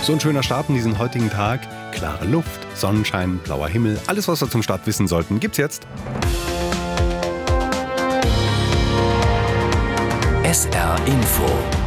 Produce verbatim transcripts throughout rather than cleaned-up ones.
So ein schöner Start in diesen heutigen Tag. Klare Luft, Sonnenschein, blauer Himmel. Alles, was wir zum Start wissen sollten, gibt's jetzt. S R Info.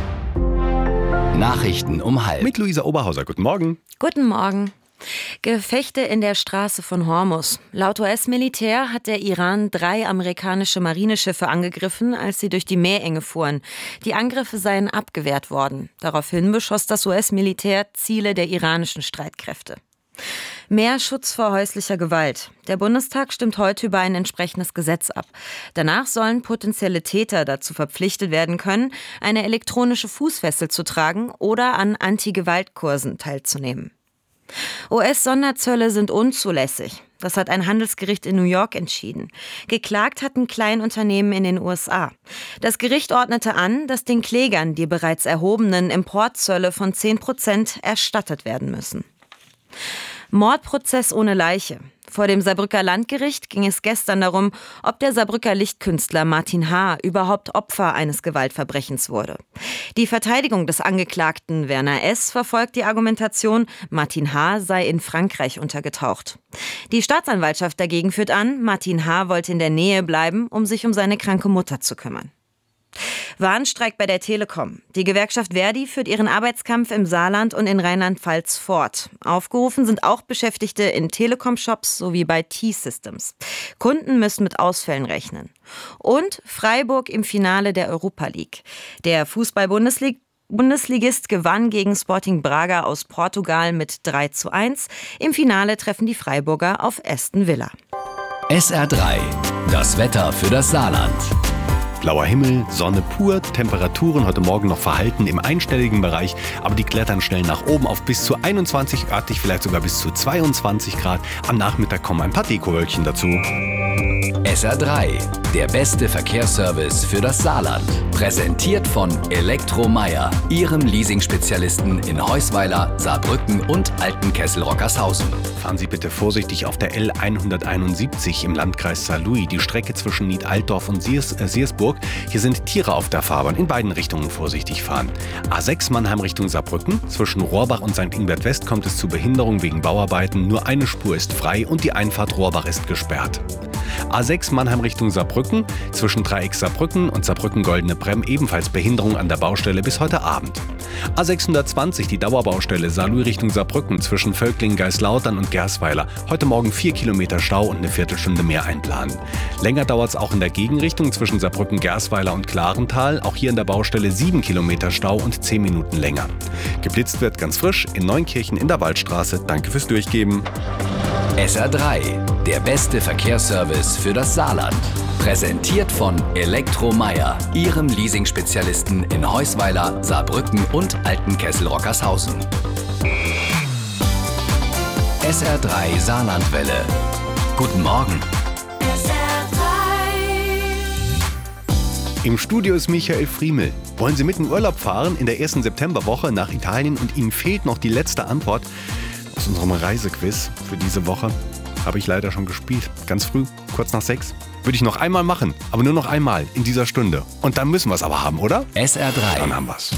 Nachrichten um halb. Mit Luisa Oberhauser. Guten Morgen. Guten Morgen. Gefechte in der Straße von Hormuz. Laut U S-Militär hat der Iran drei amerikanische Marineschiffe angegriffen, als sie durch die Meerenge fuhren. Die Angriffe seien abgewehrt worden. Daraufhin beschoss das U S-Militär Ziele der iranischen Streitkräfte. Mehr Schutz vor häuslicher Gewalt. Der Bundestag stimmt heute über ein entsprechendes Gesetz ab. Danach sollen potenzielle Täter dazu verpflichtet werden können, eine elektronische Fußfessel zu tragen oder an Anti-Gewalt-Kursen teilzunehmen. U S-Sonderzölle sind unzulässig. Das hat ein Handelsgericht in New York entschieden. Geklagt hatten Kleinunternehmen in den U S A. Das Gericht ordnete an, dass den Klägern die bereits erhobenen Importzölle von zehn Prozent erstattet werden müssen. Mordprozess ohne Leiche. Vor dem Saarbrücker Landgericht ging es gestern darum, ob der Saarbrücker Lichtkünstler Martin H. überhaupt Opfer eines Gewaltverbrechens wurde. Die Verteidigung des Angeklagten Werner S. verfolgt die Argumentation, Martin H. sei in Frankreich untergetaucht. Die Staatsanwaltschaft dagegen führt an, Martin H. wollte in der Nähe bleiben, um sich um seine kranke Mutter zu kümmern. Warnstreik bei der Telekom. Die Gewerkschaft Verdi führt ihren Arbeitskampf im Saarland und in Rheinland-Pfalz fort. Aufgerufen sind auch Beschäftigte in Telekom-Shops sowie bei T-Systems. Kunden müssen mit Ausfällen rechnen. Und Freiburg im Finale der Europa League. Der Fußball-Bundesliga Bundesligist gewann gegen Sporting Braga aus Portugal mit drei zu eins. Im Finale treffen die Freiburger auf Aston Villa. S R drei. Das Wetter für das Saarland. Blauer Himmel, Sonne pur, Temperaturen heute Morgen noch verhalten im einstelligen Bereich, aber die klettern schnell nach oben auf bis zu einundzwanzig Grad, vielleicht sogar bis zu zweiundzwanzig Grad. Am Nachmittag kommen ein paar Dekowölkchen dazu. S R drei, der beste Verkehrsservice für das Saarland. Präsentiert von Elektromeyer, Ihrem Leasing-Spezialisten in Heusweiler, Saarbrücken und Altenkessel-Rockershausen. Fahren Sie bitte vorsichtig auf der L hunderteinundsiebzig im Landkreis Saarlouis, die Strecke zwischen Nied-Altdorf und Siers, äh, Siersburg. Hier sind Tiere auf der Fahrbahn, in beiden Richtungen vorsichtig fahren. A sechs Mannheim Richtung Saarbrücken. Zwischen Rohrbach und Sankt Ingbert West kommt es zu Behinderung wegen Bauarbeiten. Nur eine Spur ist frei und die Einfahrt Rohrbach ist gesperrt. A sechs Mannheim Richtung Saarbrücken. Zwischen Dreieck Saarbrücken und Saarbrücken-Goldene Bremm ebenfalls Behinderung an der Baustelle bis heute Abend. A sechshundertzwanzig, die Dauerbaustelle Saarlouis Richtung Saarbrücken zwischen Völklingen, Geislautern und Gersweiler. Heute Morgen vier Kilometer Stau und eine Viertelstunde mehr einplanen. Länger dauert es auch in der Gegenrichtung zwischen Saarbrücken, Gersweiler und Klarental. Auch hier in der Baustelle sieben Kilometer Stau und zehn Minuten länger. Geblitzt wird ganz frisch in Neunkirchen in der Waldstraße. Danke fürs Durchgeben. S R drei, der beste Verkehrsservice für das Saarland. Präsentiert von Elektromeyer, Ihrem Leasing-Spezialisten in Heusweiler, Saarbrücken und Altenkessel-Rockershausen. S R drei Saarlandwelle. Guten Morgen. S R drei. Im Studio ist Michael Friemel. Wollen Sie mit in Urlaub fahren in der ersten Septemberwoche nach Italien und Ihnen fehlt noch die letzte Antwort aus unserem Reisequiz für diese Woche? Habe ich leider schon gespielt. Ganz früh, kurz nach sechs. Würde ich noch einmal machen, aber nur noch einmal in dieser Stunde. Und dann müssen wir es aber haben, oder? S R drei. Dann haben wir's.